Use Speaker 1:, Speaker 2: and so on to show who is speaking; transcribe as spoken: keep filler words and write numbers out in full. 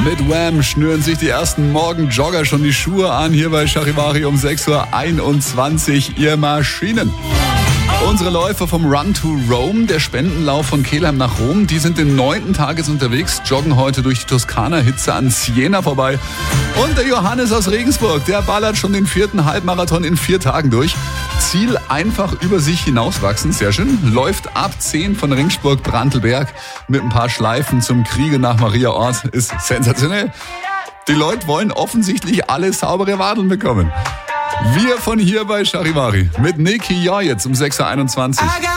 Speaker 1: mit Wham schnüren sich die ersten Morgenjogger schon die Schuhe an. Hier bei Charivari um sechs Uhr einundzwanzig, ihr Maschinen. Unsere Läufer vom Run to Rome, der Spendenlauf von Kelheim nach Rom, die sind den neunten Tages unterwegs, joggen heute durch die Toskana-Hitze an Siena vorbei. Und der Johannes aus Regensburg, der ballert schon den vierten Halbmarathon in vier Tagen durch. Ziel einfach über sich hinauswachsen, sehr schön. Läuft ab zehn von Ringsburg-Brantelberg mit ein paar Schleifen zum Kriege nach Mariaort. Ist sensationell. Die Leute wollen offensichtlich alle saubere Wadeln bekommen. Wir von hier bei Charivari mit Niki Joy jetzt um sechs Uhr einundzwanzig.